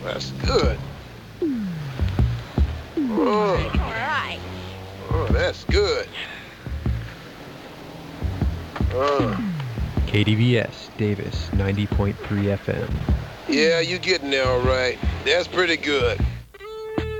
That's good. Oh, All right. oh, that's good. KDVS, Davis, 90.3 FM. Yeah, you getting there all right. That's pretty good.